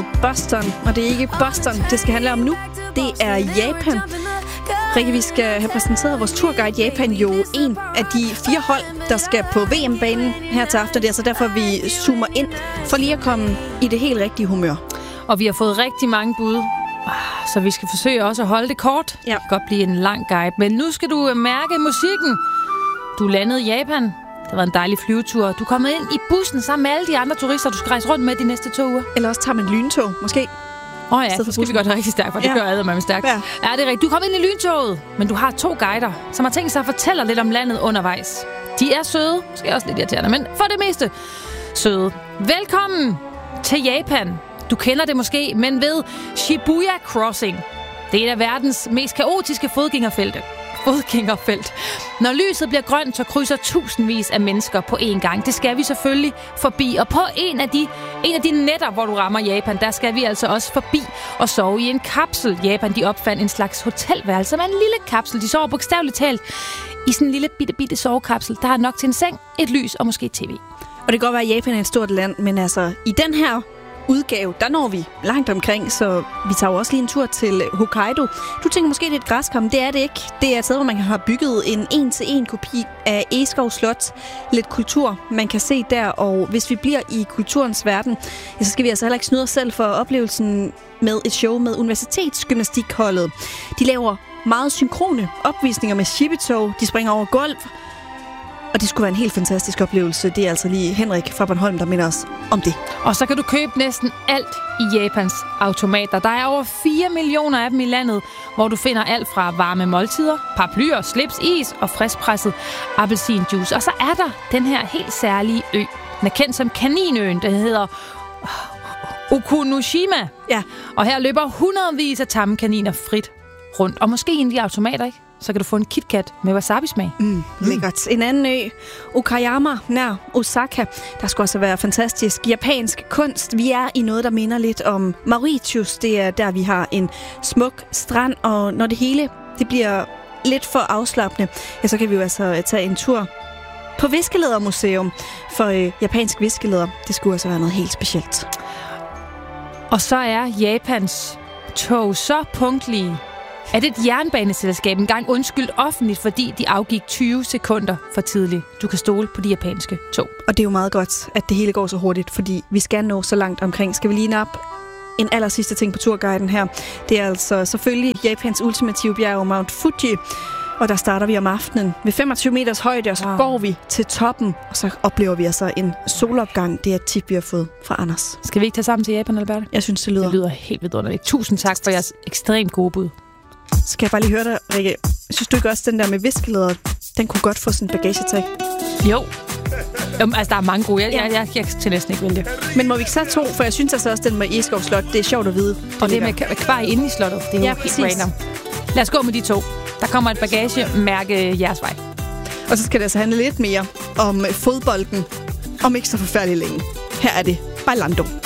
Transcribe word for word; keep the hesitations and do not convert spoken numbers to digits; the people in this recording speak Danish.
landet Boston, og det er ikke Boston, det skal handle om nu. Det er Japan. Rikke, vi skal have præsenteret vores turguide Japan, jo en af de fire hold, der skal på V M-banen her til aften. Det er altså derfor, vi zoomer ind for lige at komme i det helt rigtige humør. Og vi har fået rigtig mange bud, så vi skal forsøge også at holde det kort. Ja. Det kan godt blive en lang guide, men nu skal du mærke musikken. Du landede i Japan. Det var en dejlig flyvetur. Du er kommet ind i bussen sammen med alle de andre turister, du skal rejse rundt med de næste to uger. Eller også tager man lyntog, måske. Åh oh ja, så skal vi godt have rigtig stærkt, for det ja. gør jeg med stærkt. Ja. ja, det er rigtigt. Du kommer ind i lyntoget, men du har to guider, som har tænkt sig at fortælle lidt om landet undervejs. De er søde, måske også lidt irriterende, men for det meste søde. Velkommen til Japan. Du kender det måske, men ved Shibuya Crossing. Det er et af verdens mest kaotiske fodgængerfelte. fodgængerfelt. Når lyset bliver grønt, så krydser tusindvis af mennesker på én gang. Det skal vi selvfølgelig forbi. Og på en af de, en af de nætter, hvor du rammer Japan, der skal vi altså også forbi og sove i en kapsel. Japan, de opfandt en slags hotelværelse med en lille kapsel. De sover bogstaveligt talt i sådan en lille bitte, bitte sovekapsel. Der er nok til en seng, et lys og måske tv. Og det kan godt være, at Japan er et stort land, men altså i den her udgave, der når vi langt omkring, så vi tager jo også lige en tur til Hokkaido. Du tænker måske, det er et græskar, men det er det ikke. Det er et sted, hvor man har bygget en en-til-en kopi af Egeskov Slot. Lidt kultur, man kan se der, og hvis vi bliver i kulturens verden, ja, så skal vi altså heller ikke snyde os selv for oplevelsen med et show med universitetsgymnastikholdet. De laver meget synkrone opvisninger med shibitog, de springer over gulv, og det skulle være en helt fantastisk oplevelse. Det er altså lige Henrik fra Bornholm, der minder os om det. Og så kan du købe næsten alt i Japans automater. Der er over fire millioner af dem i landet, hvor du finder alt fra varme måltider, paraplyer, slips, is og friskpresset appelsinjuice. Og så er der den her helt særlige ø. Den er kendt som Kaninøen. Den hedder Okunoshima. Ja. Og her løber hundredvis af tamme kaniner frit rundt. Og måske en af de automater, ikke? Så kan du få en KitKat med wasabi-smag. Mm, lækkert. Mm. En anden ø, Okayama, nær Osaka. Der skal også være fantastisk japansk kunst. Vi er i noget, der minder lidt om Mauritius. Det er der, vi har en smuk strand, og når det hele det bliver lidt for afslappende, ja, så kan vi jo altså tage en tur på Viskelædermuseum for øh, japansk viskelæder. Det skulle altså være noget helt specielt. Og så er Japans tog så punktlige, at et jernbaneselskab engang undskyldt offentligt, fordi de afgik tyve sekunder for tidligt. Du kan stole på de japanske tog. Og det er jo meget godt, at det hele går så hurtigt, fordi vi skal nå så langt omkring. Skal vi lige nappe en aller sidste ting på turguiden her? Det er altså selvfølgelig Japans ultimative bjerg, Mount Fuji. Og der starter vi om aftenen ved femogtyve meters højde, og så wow. går vi til toppen, og så oplever vi altså en solopgang. Det er et tip, vi har fået fra Anders. Skal vi ikke tage sammen til Japan, Albert? Jeg synes, det lyder, det lyder helt vidunderligt. Tusind tak for jeres ekstremt gode bud. Så kan jeg bare lige høre dig, Rikke. Synes du ikke også, den der med viskelæder, den kunne godt få sådan en bagagetag? Jo. Jamen, altså, der er mange gode. Jeg, ja. jeg, jeg, jeg kan til næsten ikke vælge. Men må vi ikke så to? For jeg synes altså også, den med Egeskov Slot, det er sjovt at vide. Og det med kvar inde i slottet, det er ja, jo helt random. Lad os gå med de to. Der kommer et bagagemærke jeres vej. Og så skal det altså handle lidt mere om fodbolden. Om ikke så forfærdeligt længe. Her er det Bailando.